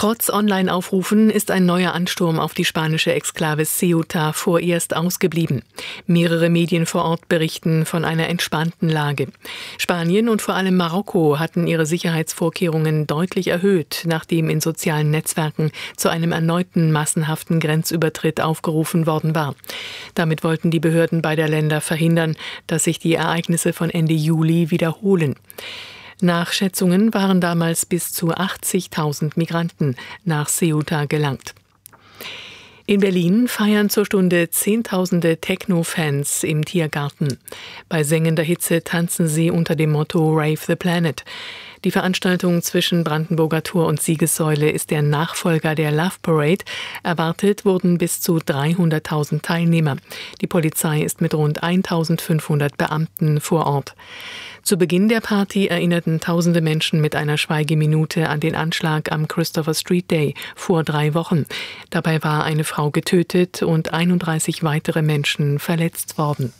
Trotz Online-Aufrufen ist ein neuer Ansturm auf die spanische Exklave Ceuta vorerst ausgeblieben. Mehrere Medien vor Ort berichten von einer entspannten Lage. Spanien und vor allem Marokko hatten ihre Sicherheitsvorkehrungen deutlich erhöht, nachdem in sozialen Netzwerken zu einem erneuten massenhaften Grenzübertritt aufgerufen worden war. Damit wollten die Behörden beider Länder verhindern, dass sich die Ereignisse von Ende Juli wiederholen. Nach Schätzungen waren damals bis zu 80.000 Migranten nach Ceuta gelangt. In Berlin feiern zur Stunde Zehntausende Techno-Fans im Tiergarten. Bei sengender Hitze tanzen sie unter dem Motto Rave the Planet. Die Veranstaltung zwischen Brandenburger Tor und Siegessäule ist der Nachfolger der Love Parade. Erwartet wurden bis zu 300.000 Teilnehmer. Die Polizei ist mit rund 1.500 Beamten vor Ort. Zu Beginn der Party erinnerten tausende Menschen mit einer Schweigeminute an den Anschlag am Christopher Street Day vor 3 Wochen. Dabei war eine Frau getötet und 31 weitere Menschen verletzt worden.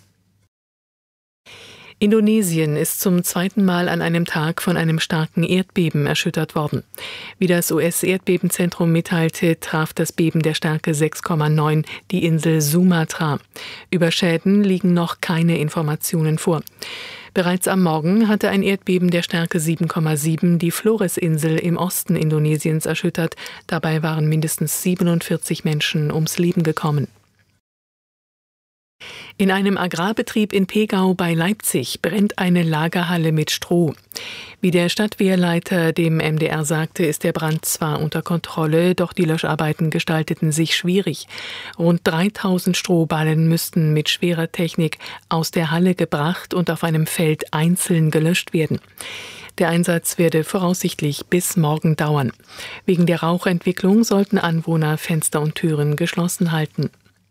Indonesien ist zum 2. Mal an einem Tag von einem starken Erdbeben erschüttert worden. Wie das US-Erdbebenzentrum mitteilte, traf das Beben der Stärke 6,9 die Insel Sumatra. Über Schäden liegen noch keine Informationen vor. Bereits am Morgen hatte ein Erdbeben der Stärke 7,7 die Flores-Insel im Osten Indonesiens erschüttert. Dabei waren mindestens 47 Menschen ums Leben gekommen. In einem Agrarbetrieb in Pegau bei Leipzig brennt eine Lagerhalle mit Stroh. Wie der Stadtwehrleiter dem MDR sagte, ist der Brand zwar unter Kontrolle, doch die Löscharbeiten gestalteten sich schwierig. Rund 3.000 Strohballen müssten mit schwerer Technik aus der Halle gebracht und auf einem Feld einzeln gelöscht werden. Der Einsatz werde voraussichtlich bis morgen dauern. Wegen der Rauchentwicklung sollten Anwohner Fenster und Türen geschlossen halten.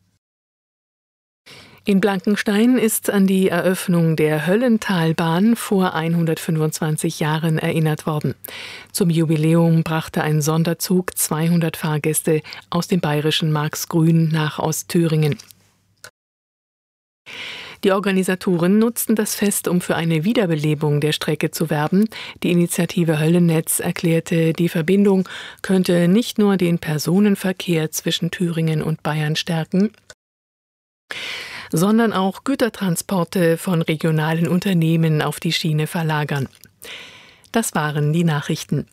In Blankenstein ist an die Eröffnung der Höllentalbahn vor 125 Jahren erinnert worden. Zum Jubiläum brachte ein Sonderzug 200 Fahrgäste aus dem bayerischen Marxgrün nach Ostthüringen. Die Organisatoren nutzten das Fest, um für eine Wiederbelebung der Strecke zu werben. Die Initiative Höllennetz erklärte, die Verbindung könnte nicht nur den Personenverkehr zwischen Thüringen und Bayern stärken, sondern auch Gütertransporte von regionalen Unternehmen auf die Schiene verlagern. Das waren die Nachrichten.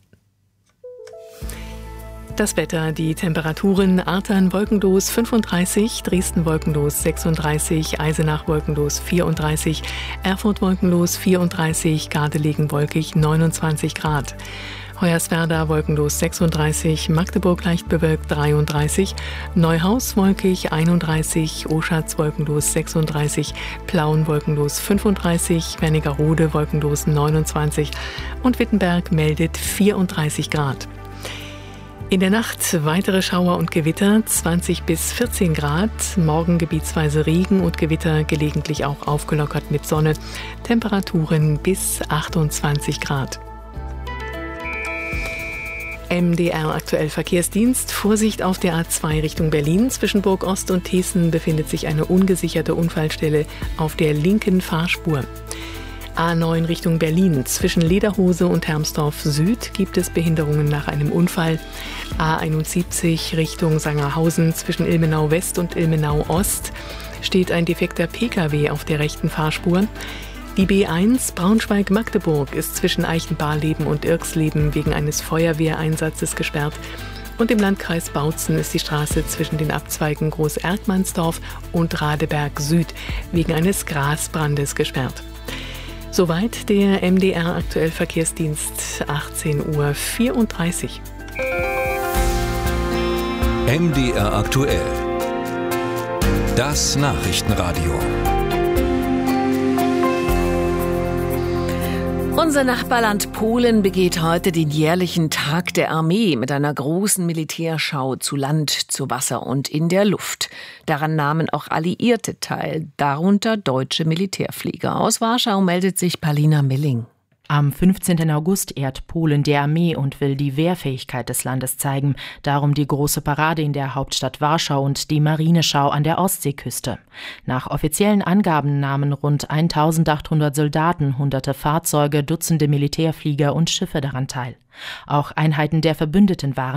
Das Wetter, die Temperaturen: Artern wolkenlos 35, Dresden wolkenlos 36, Eisenach wolkenlos 34, Erfurt wolkenlos 34, Gardelegen wolkig 29 Grad. Hoyerswerda wolkenlos 36, Magdeburg leicht bewölkt 33, Neuhaus wolkig 31, Oschatz wolkenlos 36, Plauen wolkenlos 35, Wernigerode wolkenlos 29 und Wittenberg meldet 34 Grad. In der Nacht weitere Schauer und Gewitter, 20 bis 14 Grad, morgen gebietsweise Regen und Gewitter, gelegentlich auch aufgelockert mit Sonne, Temperaturen bis 28 Grad. MDR aktuell Verkehrsdienst. Vorsicht auf der A2 Richtung Berlin. Zwischen Burg Ost und Thiessen befindet sich eine ungesicherte Unfallstelle auf der linken Fahrspur. A9 Richtung Berlin. Zwischen Lederhose und Hermsdorf Süd gibt es Behinderungen nach einem Unfall. A71 Richtung Sangerhausen. Zwischen Ilmenau West und Ilmenau Ost steht ein defekter Pkw auf der rechten Fahrspur. Die B1 Braunschweig-Magdeburg ist zwischen Eichenbarleben und Irksleben wegen eines Feuerwehreinsatzes gesperrt. Und im Landkreis Bautzen ist die Straße zwischen den Abzweigen Groß-Erkmannsdorf und Radeberg Süd wegen eines Grasbrandes gesperrt. Soweit der MDR aktuell Verkehrsdienst, 18:34 Uhr. MDR aktuell. Das Nachrichtenradio. Unser Nachbarland Polen begeht heute den jährlichen Tag der Armee mit einer großen Militärschau zu Land, zu Wasser und in der Luft. Daran nahmen auch Alliierte teil, darunter deutsche Militärflieger. Aus Warschau meldet sich Palina Milling. Am 15. August ehrt Polen die Armee und will die Wehrfähigkeit des Landes zeigen. Darum die große Parade in der Hauptstadt Warschau und die Marineschau an der Ostseeküste. Nach offiziellen Angaben nahmen rund 1.800 Soldaten, hunderte Fahrzeuge, Dutzende Militärflieger und Schiffe daran teil. Auch Einheiten der Verbündeten waren